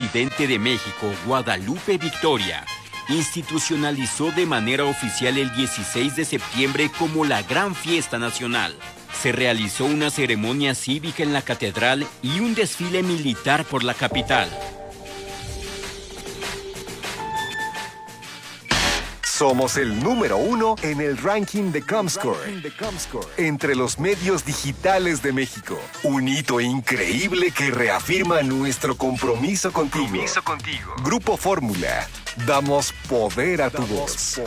presidente de México, Guadalupe Victoria, institucionalizó de manera oficial el 16 de septiembre como la Gran Fiesta Nacional. Se realizó una ceremonia cívica en la catedral y un desfile militar por la capital. Somos el número 1 en el ranking de Comscore entre los medios digitales de México. Un hito increíble que reafirma nuestro compromiso contigo. Grupo Fórmula. Damos poder a tu voz.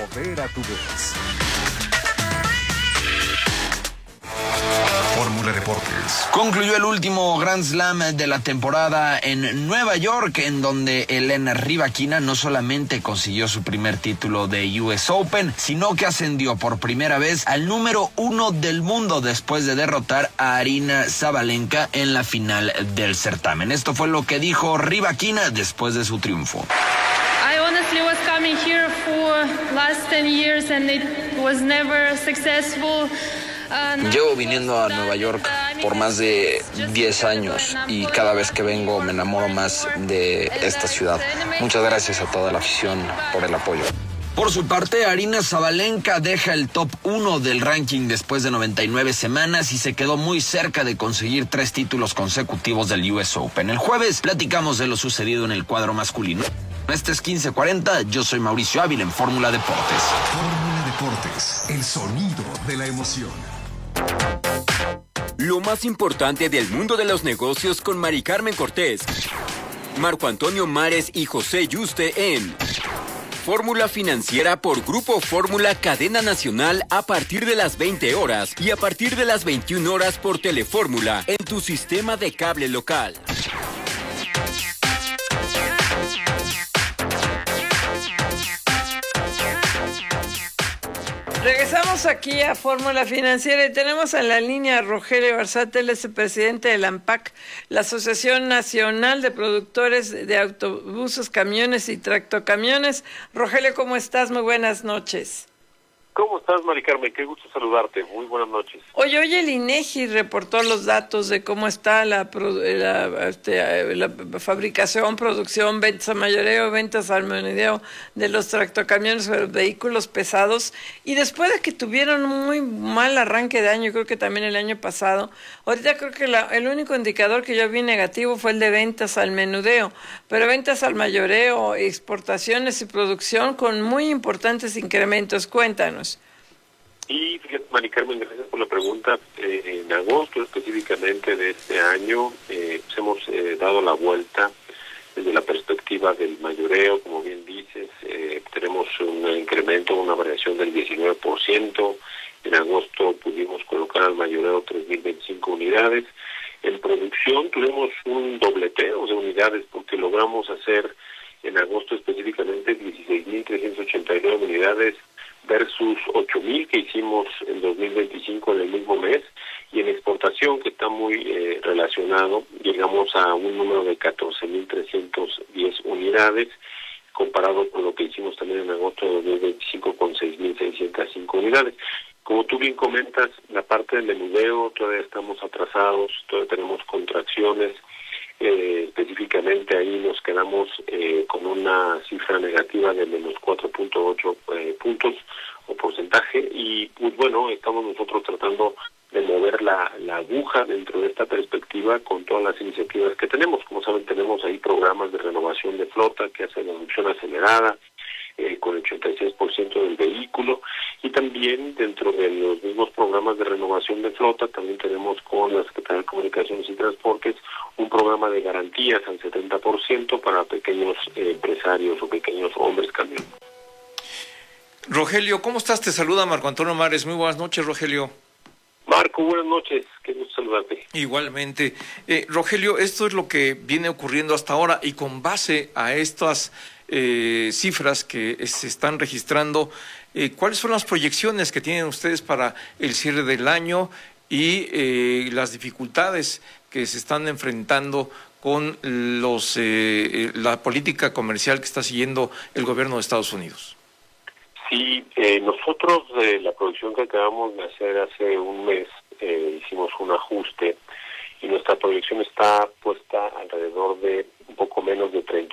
Fórmula Deportes. Concluyó el último Grand Slam de la temporada en Nueva York, en donde Elena Rybakina no solamente consiguió su primer título de US Open, sino que ascendió por primera vez al número 1 del mundo después de derrotar a Aryna Sabalenka en la final del certamen. Esto fue lo que dijo Rybakina después de su triunfo. I honestly was coming here for last 10 years and it was never successful. Llevo viniendo a Nueva York por más de 10 años y cada vez que vengo me enamoro más de esta ciudad. Muchas gracias a toda la afición por el apoyo. Por su parte, Aryna Sabalenka deja el top 1 del ranking después de 99 semanas y se quedó muy cerca de conseguir 3 títulos consecutivos del US Open. El jueves platicamos de lo sucedido en el cuadro masculino. Este es 1540, yo soy Mauricio Ávila en Fórmula Deportes. Fórmula Deportes, el sonido de la emoción. Lo más importante del mundo de los negocios con Mari Carmen Cortés, Marco Antonio Mares y José Yuste en Fórmula Financiera por Grupo Fórmula Cadena Nacional a partir de las 20 horas y a partir de las 21 horas por Telefórmula en tu sistema de cable local. Regresamos aquí a Fórmula Financiera y tenemos en la línea a Rogelio Arzate, él es el presidente de la ANPAC, la Asociación Nacional de Productores de Autobuses, Camiones y Tractocamiones. Rogelio, ¿cómo estás? Muy buenas noches. ¿Cómo estás, Mari Carmen? Qué gusto saludarte. Muy buenas noches. Hoy el INEGI reportó los datos de cómo está la fabricación, producción, ventas a mayoreo, ventas al menudeo de los tractocamiones o vehículos pesados. Y después de que tuvieron un muy mal arranque de año, creo que también el año pasado, ahorita creo que el único indicador que yo vi negativo fue el de ventas al menudeo. Pero ventas al mayoreo, exportaciones y producción con muy importantes incrementos. Cuéntanos. Y fíjate, Mari Carmen, gracias por la pregunta. En agosto específicamente de este año hemos dado la vuelta desde la perspectiva del mayoreo, como bien dices. Tenemos un incremento, una variación del 19%. En agosto pudimos colocar al mayoreo 3.025 unidades. En producción tuvimos un dobleteo de unidades porque logramos hacer en agosto específicamente 16.389 unidades versus 8.000 que hicimos en 2025 en el mismo mes, y en exportación, que está muy relacionado, llegamos a un número de 14.310 unidades, comparado con lo que hicimos también en agosto de 2025 con 6.605 unidades. Como tú bien comentas, la parte del menudeo todavía estamos atrasados, todavía tenemos contracciones. Específicamente ahí nos quedamos con una cifra negativa de menos 4.8 puntos o porcentaje, y pues bueno, estamos nosotros tratando de mover la aguja dentro de esta perspectiva con todas las iniciativas que tenemos. Como saben, tenemos ahí programas de renovación de flota que hacen la reducción acelerada, con el 86% del vehículo, y también dentro de los mismos programas de renovación de flota también tenemos con la Secretaría de Comunicaciones y Transportes un programa de garantías al 70% para pequeños empresarios o pequeños hombres camiones. Rogelio, ¿cómo estás? Te saluda Marco Antonio Mares. Muy buenas noches, Rogelio. Marco, buenas noches. Qué gusto saludarte. Igualmente. Rogelio, esto es lo que viene ocurriendo hasta ahora, y con base a estas cifras que se están registrando, ¿cuáles son las proyecciones que tienen ustedes para el cierre del año y las dificultades que se están enfrentando con la política comercial que está siguiendo el gobierno de Estados Unidos? Sí, nosotros de la producción que acabamos de hacer hace un mes hicimos un ajuste y nuestra proyección está puesta alrededor de un poco menos de 30